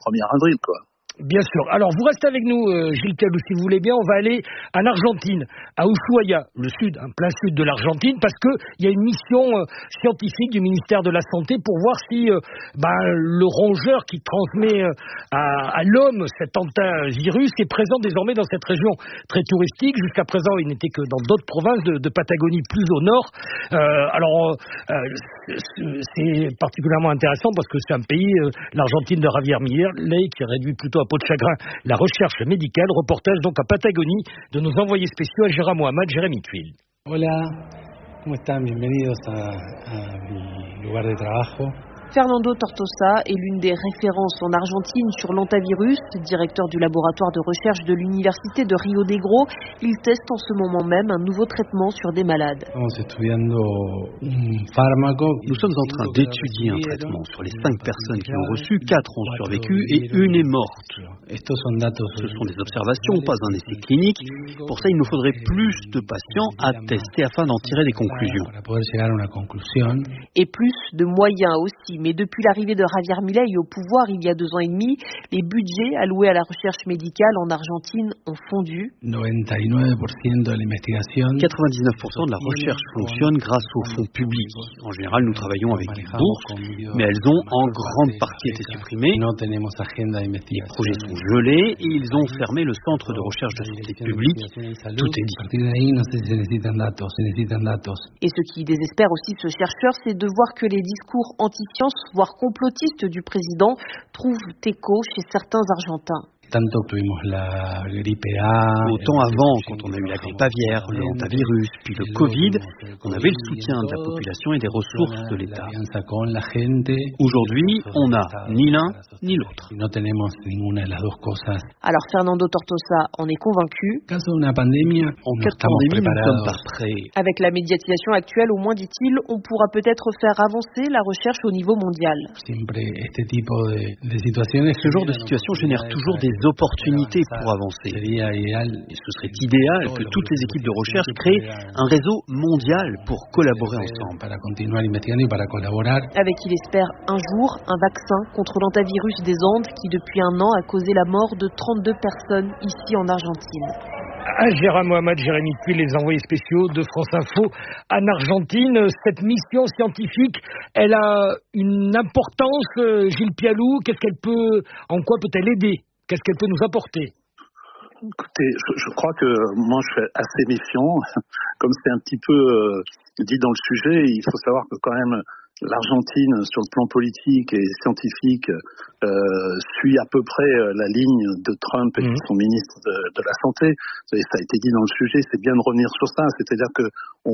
1er avril, quoi. Bien sûr. Alors, vous restez avec nous, Gilles Calou, si vous voulez bien. On va aller en Argentine, à Ushuaia, le sud, plein sud de l'Argentine, parce que il y a une mission scientifique du ministère de la Santé pour voir si le rongeur qui transmet à l'homme cet antivirus est présent désormais dans cette région très touristique. Jusqu'à présent, il n'était que dans d'autres provinces de Patagonie, plus au nord. C'est particulièrement intéressant parce que c'est un pays, l'Argentine de Javier Milei, qui réduit plutôt à peau de chagrin la recherche médicale. Reportage donc à Patagonie de nos envoyés spéciaux Algera Mohamed, Jérémy Tuil. Hola, ¿cómo están? Bienvenidos a mi lugar de trabajo. Fernando Tortosa est l'une des références en Argentine sur l'antivirus, directeur du laboratoire de recherche de l'université de Rio Negro. Il teste en ce moment même un nouveau traitement sur des malades. Nous sommes en train d'étudier un traitement. Sur les 5 personnes qui l'ont reçu, 4 ont survécu et une est morte. Ce sont des observations, pas un essai clinique. Pour ça, il nous faudrait plus de patients à tester afin d'en tirer des conclusions. Et plus de moyens aussi. Mais depuis l'arrivée de Javier Milei au pouvoir il y a 2 ans et demi, les budgets alloués à la recherche médicale en Argentine ont fondu. 99% de la recherche fonctionne grâce aux fonds publics. En général, nous travaillons avec des bourses, mais elles ont en grande partie été supprimées. Les projets sont gelés et ils ont fermé le centre de recherche de santé publique. Tout est dit. Et ce qui désespère aussi ce chercheur, c'est de voir que les discours anti-science, voire complotistes du président, trouvent écho chez certains Argentins. Autant avant, quand on a eu la grippe aviaire, le hantavirus, puis le Covid, on avait le soutien de la population et des ressources de l'État. Aujourd'hui, on n'a ni l'un ni l'autre. Alors Fernando Tortosa en est convaincu. En cas de pandémie, nous ne sommes pas prêts. Avec la médiatisation actuelle, au moins, dit-il, on pourra peut-être faire avancer la recherche au niveau mondial. Ce genre de situation génère toujours des opportunités pour avancer. Et ce serait idéal que toutes les équipes de recherche créent un réseau mondial pour collaborer ensemble. Avec, il espère, un jour, un vaccin contre l'antivirus des Andes qui, depuis 1 an, a causé la mort de 32 personnes ici en Argentine. Algera Mohamed, Jérémy Tuil, les envoyés spéciaux de France Info en Argentine. Cette mission scientifique, elle a une importance, Gilles Pialou. En quoi peut-elle aider? Qu'est-ce qu'elle peut nous apporter? Écoutez, je crois que moi je suis assez méfiant. Comme c'est un petit peu dit dans le sujet, il faut savoir que quand même l'Argentine, sur le plan politique et scientifique, suit à peu près la ligne de Trump et de son ministre de la Santé. Et ça a été dit dans le sujet, c'est bien de revenir sur ça. C'est-à-dire que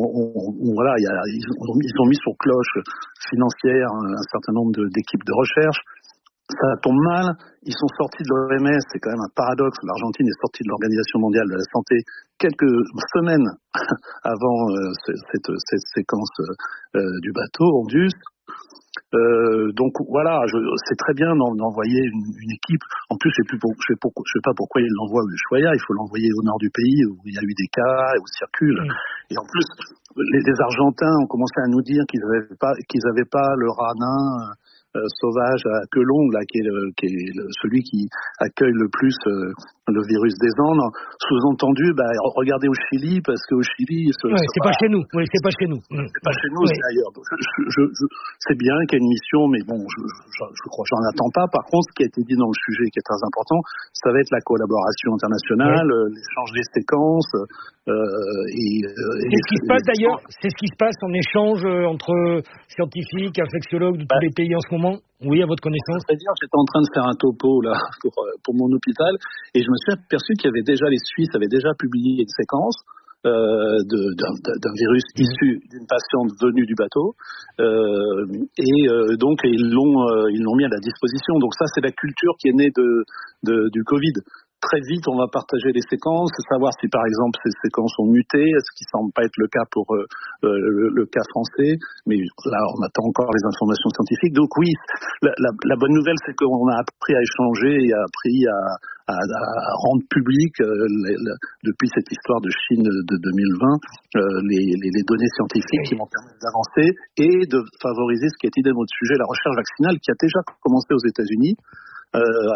ils ont mis sur cloche financière un certain nombre d'équipes de recherche. Ça tombe mal, ils sont sortis de l'OMS, c'est quand même un paradoxe, l'Argentine est sortie de l'Organisation mondiale de la santé quelques semaines avant cette séquence du bateau Andus. Donc voilà, c'est très bien d'envoyer une équipe. En plus, je sais pas pourquoi ils l'envoient à Ushuaia, il faut l'envoyer au nord du pays où il y a eu des cas et où circule. Et en plus, les Argentins ont commencé à nous dire qu'ils avaient pas le rat nain sauvage à queue longue, là, qui est celui qui accueille le plus le virus des Andes. Sous-entendu, regardez au Chili, parce qu'au Chili... c'est pas chez nous. Oui, c'est pas chez nous. C'est pas chez nous, c'est ailleurs. C'est bien qu'il y ait une mission, mais bon, je crois que j'en attends pas. Par contre, ce qui a été dit dans le sujet, qui est très important, ça va être la collaboration internationale, l'échange des séquences, c'est ce qui se passe d'ailleurs, c'est ce qui se passe en échange entre scientifiques, infectiologues de tous les pays en ce moment. Oui, à votre connaissance. C'est-à-dire, j'étais en train de faire un topo là pour mon hôpital et je me suis aperçu qu'il y avait déjà, les Suisses avaient déjà publié une séquence d'un virus issu d'une patiente venue du bateau donc ils l'ont mis à la disposition. Donc ça, c'est la culture qui est née du Covid. Très vite, on va partager les séquences, savoir si par exemple ces séquences ont muté, ce qui semble pas être le cas pour le cas français, mais là on attend encore les informations scientifiques. Donc oui, la bonne nouvelle, c'est qu'on a appris à échanger et a appris à rendre public depuis cette histoire de Chine de 2020 les données scientifiques qui vont permettre d'avancer et de favoriser ce qui est dit dans votre sujet, la recherche vaccinale qui a déjà commencé aux États-Unis.